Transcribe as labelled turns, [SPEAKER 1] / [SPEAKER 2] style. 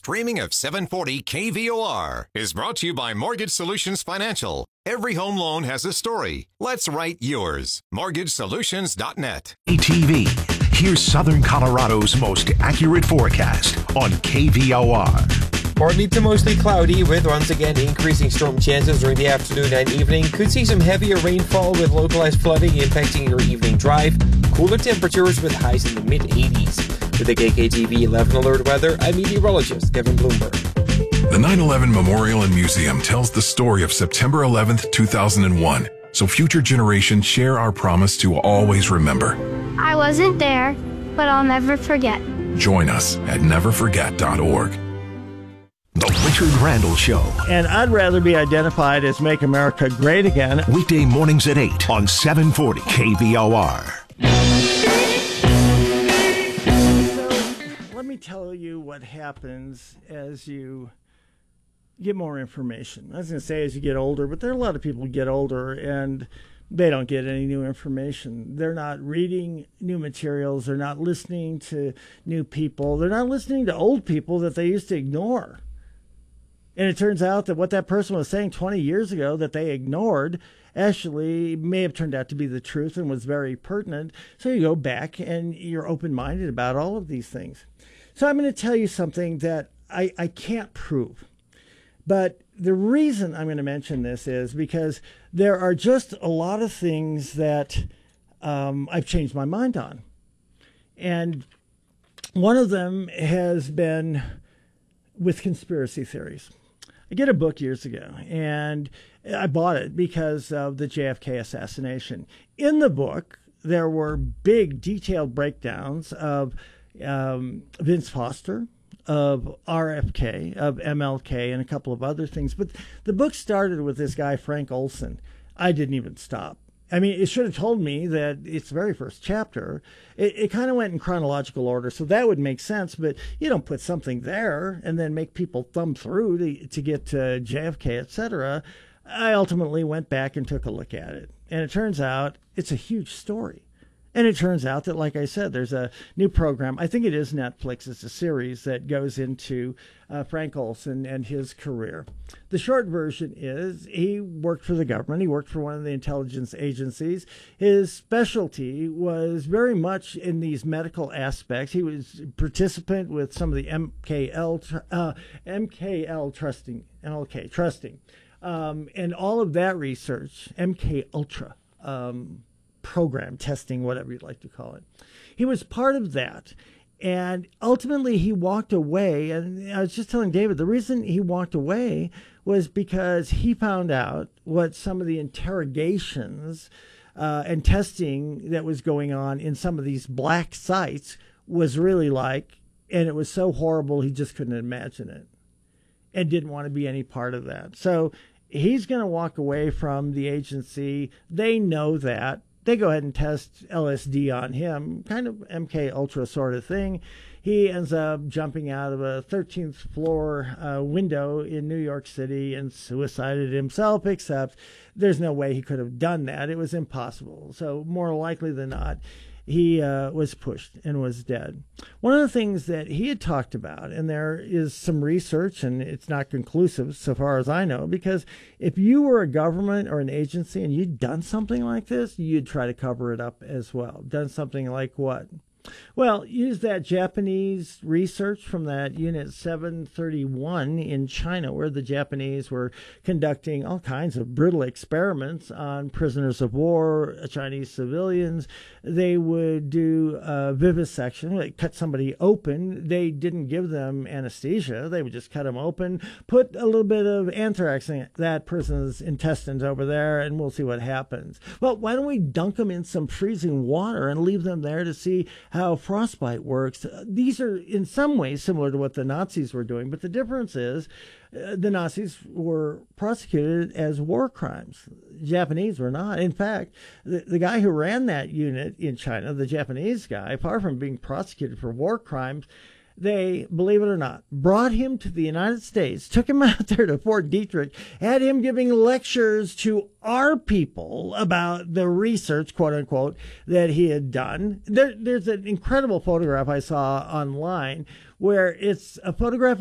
[SPEAKER 1] streaming of 740 KVOR is brought to you by Mortgage Solutions Financial. Every home loan has a story. Let's write yours. MortgageSolutions.net.
[SPEAKER 2] ATV. Here's Southern Colorado's most accurate forecast on KVOR.
[SPEAKER 3] Partly to mostly cloudy with once again increasing storm chances during the afternoon and evening. Could see some heavier rainfall with localized flooding impacting your evening drive. Cooler temperatures with highs in the mid-80s. With the KKTV 11 alert weather, I'm meteorologist Kevin Bloomberg.
[SPEAKER 4] The 9/11 Memorial and Museum tells the story of September 11th, 2001. So future generations share our promise to always remember.
[SPEAKER 5] I wasn't there, but I'll never forget.
[SPEAKER 4] Join us at neverforget.org.
[SPEAKER 2] The Richard Randall Show.
[SPEAKER 6] And I'd rather be identified as Make America Great Again.
[SPEAKER 2] Weekday mornings at 8 on 740 KVOR.
[SPEAKER 6] So, let me tell you what happens as you get more information. I was going to say as you get older, but there are a lot of people who get older and they don't get any new information. They're not reading new materials. They're not listening to new people. They're not listening to old people that they used to ignore. And it turns out that what that person was saying 20 years ago that they ignored actually may have turned out to be the truth and was very pertinent. So you go back and you're open-minded about all of these things. So I'm going to tell you something that I can't prove. But the reason I'm going to mention this is because there are just a lot of things that I've changed my mind on. And one of them has been with conspiracy theories. I get a book years ago, and I bought it because of the JFK assassination. In the book, there were big, detailed breakdowns of Vince Foster, of RFK, of MLK, and a couple of other things. But the book started with this guy, Frank Olson. I didn't even stop. I mean, it should have told me that it's the very first chapter. It kind of went in chronological order, so that would make sense. But you don't put something there and then make people thumb through to get to JFK, etc. I ultimately went back and took a look at it. And it turns out it's a huge story. And it turns out that, like I said, there's a new program. I think it is Netflix. It's a series that goes into Frank Olson and his career. The short version is he worked for the government. He worked for one of the intelligence agencies. His specialty was very much in these medical aspects. He was a participant with some of the MK trusting. And all of that research, MK Ultra, program testing, whatever you'd like to call it. He was part of that. And ultimately he walked away. And I was just telling David, the reason he walked away was because he found out what some of the interrogations and testing that was going on in some of these black sites was really like, and it was so horrible he just couldn't imagine it and didn't want to be any part of that. So he's going to walk away from the agency. They know that. They go ahead and test LSD on him, kind of MK Ultra sort of thing. He ends up jumping out of a 13th floor window in New York City and suicided himself, except there's no way he could have done that. It was impossible. So more likely than not, he was pushed and was dead. One of the things that he had talked about, and there is some research, and it's not conclusive so far as I know, because if you were a government or an agency and you'd done something like this, you'd try to cover it up as well. Done something like what? Well, use that Japanese research from that Unit 731 in China, where the Japanese were conducting all kinds of brutal experiments on prisoners of war, Chinese civilians. They would do vivisection. They cut somebody open. They didn't give them anesthesia. They would just cut them open, put a little bit of anthrax in that person's intestines over there, and we'll see what happens. Well, why don't we dunk them in some freezing water and leave them there to see how frostbite works? These are in some ways similar to what the Nazis were doing, but the difference is the Nazis were prosecuted as war crimes. The Japanese were not. In fact, the guy who ran that unit in China, the Japanese guy, far from being prosecuted for war crimes, they, believe it or not, brought him to the United States, took him out there to Fort Detrick, had him giving lectures to our people about the research, quote unquote, that he had done. There's an incredible photograph I saw online where it's a photograph